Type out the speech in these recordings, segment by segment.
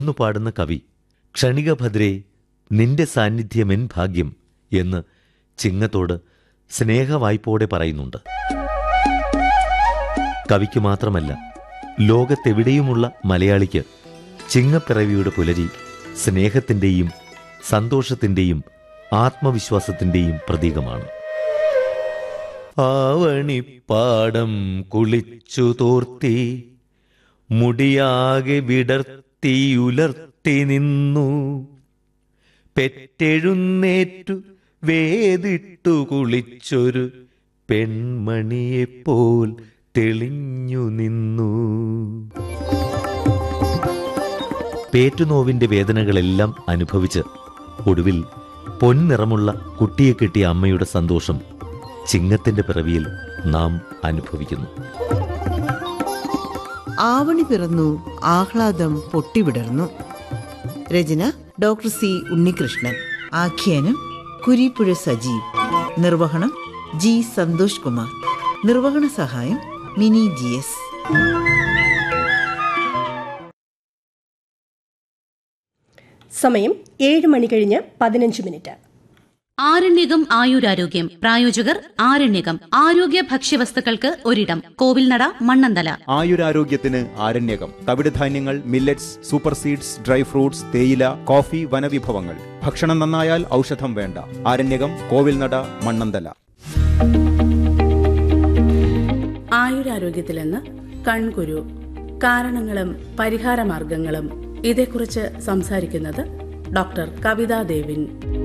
എന്നു പാടുന്ന കവി ക്ഷണികഭദ്രേ നിന്റെ സാന്നിധ്യമെൻ ഭാഗ്യം എന്ന് ചിങ്ങത്തോട് സ്നേഹവായ്പോടെ പറയുന്നുണ്ട്. കവിക്ക് മാത്രമല്ല, ലോകത്തെവിടെയുമുള്ള മലയാളിക്ക് ചിങ്ങപ്പിറവിയുടെ പുലരി സ്നേഹത്തിൻ്റെയും സന്തോഷത്തിൻ്റെയും ആത്മവിശ്വാസത്തിൻ്റെയും പ്രതീകമാണ്. ആവണിപ്പാടം കുളിച്ചു തോർത്തി മുടിയാകെ വിടർത്തിയുലർത്തി നിന്നു, പെറ്റെഴുന്നേറ്റു വേദിട്ടു കുളിച്ചൊരു പെൺമണിയെപ്പോൽ തെളിഞ്ഞു നിന്നു. പേറ്റുനോവിന്റെ വേദനകളെല്ലാം അനുഭവിച്ച് ഒടുവിൽ പൊൻനിറമുള്ള കുട്ടിയെ കിട്ടിയ അമ്മയുടെ സന്തോഷം ചിങ്ങത്തിന്റെ പിറവിയിൽ നാം അനുഭവിക്കുന്നു. ആവണി പിറന്നു, ആഹ്ലാദം പൊട്ടിവിടർന്നു. രചന ഡോക്ടർ സി ഉണ്ണികൃഷ്ണൻ. ആഖ്യാനം കുരിപ്പുഴ സജീവ്. നിർവഹണം ജി സന്തോഷ് കുമാർ. നിർവഹണ സഹായം മിനി GS. സമയം 7:15 ആരണ്യകം ആയുരാരോഗ്യം. പ്രായോജകർ ആരണ്യകം. ആരോഗ്യ ഭക്ഷ്യവസ്തുക്കൾക്ക് ഒരിടം. Kovilnada, Mannanthala. ആയുരാരോഗ്യത്തിന് Aryanayakam. തവിടുധാന്യങ്ങൾ, millets, super seeds, dry fruits, തേയില, കോഫി, വനവിഭവങ്ങൾ. ഭക്ഷണം നന്നായാൽ ഔഷധം വേണ്ട. ആരണ്യകം, കോവിൽനട, മണ്ണന്തല. ആയുരാരോഗ്യത്തിൽ നിന്ന് കൺകുരു, കാരണങ്ങളും പരിഹാരമാർഗങ്ങളും. ഇതേക്കുറിച്ച് സംസാരിക്കുന്നത് ഡോക്ടർ കവിതാ ദേവിൻ.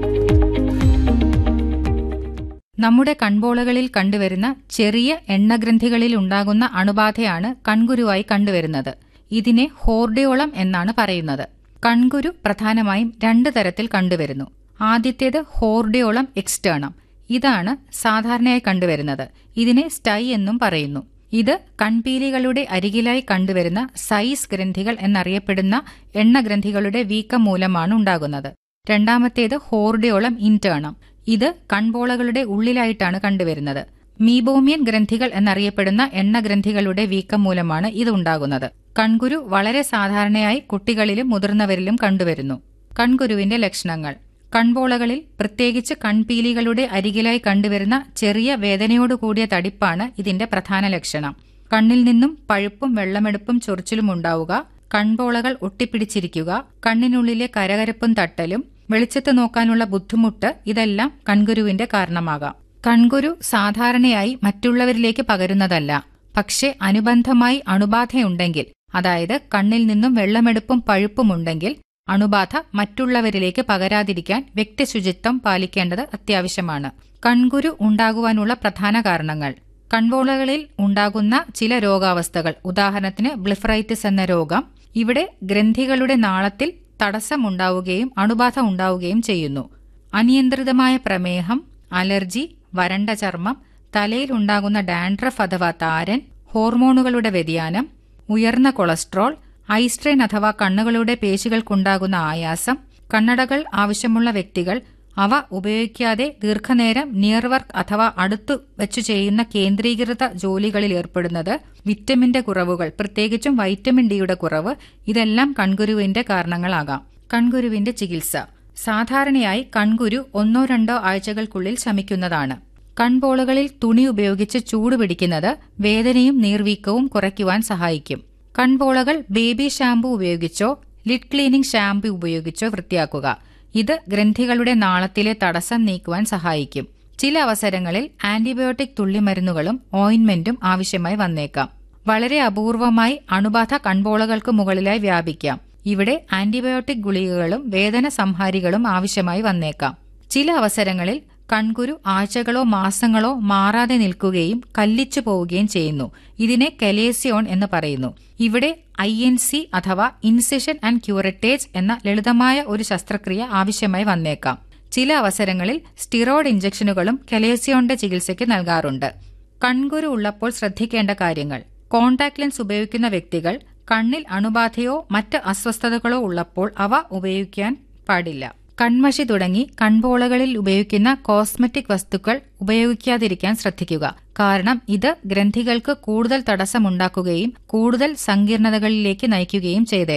നമ്മുടെ കൺപോളകളിൽ കണ്ടുവരുന്ന ചെറിയ എണ്ണഗ്രന്ഥികളിൽ ഉണ്ടാകുന്ന അണുബാധയാണ് കൺകുരുവായി കണ്ടുവരുന്നത്. ഇതിനെ ഹോർഡിയോളം എന്നാണ് പറയുന്നത്. കൺകുരു പ്രധാനമായും 2 തരത്തിൽ കണ്ടുവരുന്നു. ആദ്യത്തേത് ഹോർഡിയോളം എക്സ്റ്റേണം. ഇതാണ് സാധാരണയായി കണ്ടുവരുന്നത്. ഇതിനെ സ്റ്റൈ എന്നും പറയുന്നു. ഇത് കൺപീലികളുടെ അരികിലായി കണ്ടുവരുന്ന സൈസ് ഗ്രന്ഥികൾ എന്നറിയപ്പെടുന്ന എണ്ണഗ്രന്ഥികളുടെ വീക്കം മൂലമാണ് ഉണ്ടാകുന്നത്. രണ്ടാമത്തേത് ഹോർഡിയോളം ഇന്റേണം. ഇത് കൺപോളകളുടെ ഉള്ളിലായിട്ടാണ് കണ്ടുവരുന്നത്. മീബോമിയൻ ഗ്രന്ഥികൾ എന്നറിയപ്പെടുന്ന എണ്ണഗ്രന്ഥികളുടെ വീക്കം മൂലമാണ് ഇത് ഉണ്ടാകുന്നത്. കൺകുരു വളരെ സാധാരണയായി കുട്ടികളിലും മുതിർന്നവരിലും കണ്ടുവരുന്നു. കൺകുരുവിന്റെ ലക്ഷണങ്ങൾ. കൺപോളകളിൽ, പ്രത്യേകിച്ച് കൺപീലികളുടെ അരികിലായി കണ്ടുവരുന്ന ചെറിയ വേദനയോടുകൂടിയ തടിപ്പാണ് ഇതിന്റെ പ്രധാന ലക്ഷണം. കണ്ണിൽ നിന്നും പഴുപ്പും വെള്ളമെടുപ്പും ചൊറിച്ചിലും ഉണ്ടാവുക, കൺപോളകൾ ഒട്ടിപ്പിടിച്ചിരിക്കുക, കണ്ണിനുള്ളിലെ കരകരപ്പും തട്ടലും, വെളിച്ചത്ത് നോക്കാനുള്ള ബുദ്ധിമുട്ട്, ഇതെല്ലാം കൺകുരുവിന്റെ കാരണമാകാം. കൺകുരു സാധാരണയായി മറ്റുള്ളവരിലേക്ക് പകരുന്നതല്ല. പക്ഷേ അനുബന്ധമായി അണുബാധയുണ്ടെങ്കിൽ, അതായത് കണ്ണിൽ നിന്നും വെള്ളമെടുപ്പും പഴുപ്പും ഉണ്ടെങ്കിൽ, അണുബാധ മറ്റുള്ളവരിലേക്ക് പകരാതിരിക്കാൻ വ്യക്തിശുചിത്വം പാലിക്കേണ്ടത് അത്യാവശ്യമാണ്. കൺകുരു ഉണ്ടാകുവാനുള്ള പ്രധാന കാരണങ്ങൾ. കൺപോളകളിൽ ഉണ്ടാകുന്ന ചില രോഗാവസ്ഥകൾ, ഉദാഹരണത്തിന് ബ്ലിഫറൈറ്റിസ് എന്ന രോഗം. ഇവിടെ ഗ്രന്ഥികളുടെ നാളത്തിൽ തടസ്സമുണ്ടാവുകയും അണുബാധ ഉണ്ടാവുകയും ചെയ്യുന്നു. അനിയന്ത്രിതമായ പ്രമേഹം, അലർജി, വരണ്ട ചർമ്മം, തലയിൽ ഉണ്ടാകുന്ന ഡാൻഡ്രഫ് അഥവാ താരൻ, ഹോർമോണുകളുടെ വ്യതിയാനം, ഉയർന്ന കൊളസ്ട്രോൾ, ഐസ്ട്രെയിൻ അഥവാ കണ്ണുകളുടെ പേശികൾക്കുണ്ടാകുന്ന ആയാസം, കണ്ണടകൾ ആവശ്യമുള്ള വ്യക്തികൾ അവ ഉപയോഗിക്കാതെ ദീർഘനേരം നിയർ വർക്ക് അഥവാ അടുത്തു വെച്ചു ചെയ്യുന്ന കേന്ദ്രീകൃത ജോലികളിൽ ഏർപ്പെടുന്നത്, വിറ്റമിന്റെ കുറവുകൾ, പ്രത്യേകിച്ചും വൈറ്റമിൻ ഡിയുടെ കുറവ്, ഇതെല്ലാം കൺകുരുവിന്റെ കാരണങ്ങളാകാം. കൺകുരുവിന്റെ ചികിത്സ. സാധാരണയായി കൺകുരു 1-2 ആഴ്ചകൾക്കുള്ളിൽ ശമിക്കുന്നതാണ്. കൺപോളകളിൽ തുണി ഉപയോഗിച്ച് ചൂടുപിടിക്കുന്നത് വേദനയും നീർവീക്കവും കുറയ്ക്കുവാൻ സഹായിക്കും. കൺപോളകൾ ബേബി ഷാംപൂ ഉപയോഗിച്ചോ ലിഡ് ക്ലീനിംഗ് ഷാംപൂ ഉപയോഗിച്ചോ വൃത്തിയാക്കുക. ഇത് ഗ്രന്ഥികളുടെ നാളത്തിലെ തടസ്സം നീക്കുവാൻ സഹായിക്കും. ചില അവസരങ്ങളിൽ ആന്റിബയോട്ടിക് തുള്ളിമരുന്നുകളും ഓയിന്റ്മെന്റും ആവശ്യമായി വന്നേക്കാം. വളരെ അപൂർവമായി അണുബാധ കൺപോളകൾക്ക് മുകളിലായി വ്യാപിക്കാം. ഇവിടെ ആന്റിബയോട്ടിക് ഗുളികകളും വേദന സംഹാരികളും ആവശ്യമായി വന്നേക്കാം. ചില അവസരങ്ങളിൽ കൺകുരു ആഴ്ചകളോ മാസങ്ങളോ മാറാതെ നിൽക്കുകയും കല്ലിച്ചു പോവുകയും ചെയ്യുന്നു. ഇതിനെ കലേസിയോൺ എന്ന് പറയുന്നു. ഇവിടെ INC അഥവാ ഇൻസിഷൻ ആൻഡ് ക്യൂററ്റേജ് എന്ന ലളിതമായ ഒരു ശസ്ത്രക്രിയ ആവശ്യമായി വന്നേക്കാം. ചില അവസരങ്ങളിൽ സ്റ്റിറോയിഡ് ഇഞ്ചക്ഷനുകളും കലേസിയോണിന്റെ ചികിത്സയ്ക്ക് നൽകാറുണ്ട്. കൺകുരു ഉള്ളപ്പോൾ ശ്രദ്ധിക്കേണ്ട കാര്യങ്ങൾ. കോൺടാക്ട് ലെൻസ് ഉപയോഗിക്കുന്ന വ്യക്തികൾ കണ്ണിൽ അണുബാധയോ മറ്റ് അസ്വസ്ഥതകളോ ഉള്ളപ്പോൾ അവ ഉപയോഗിക്കാൻ പാടില്ല. കൺമഷി തുടങ്ങി കൺപോളകളിൽ ഉപയോഗിക്കുന്ന കോസ്മെറ്റിക് വസ്തുക്കൾ ഉപയോഗിക്കാതിരിക്കാൻ ശ്രദ്ധിക്കുക. കാരണം ഇത് ഗ്രന്ഥികൾക്ക് കൂടുതൽ തടസ്സമുണ്ടാക്കുകയും കൂടുതൽ സങ്കീർണതകളിലേക്ക് നയിക്കുകയും ചെയ്തേക്കാം.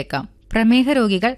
പ്രമേഹ രോഗികൾ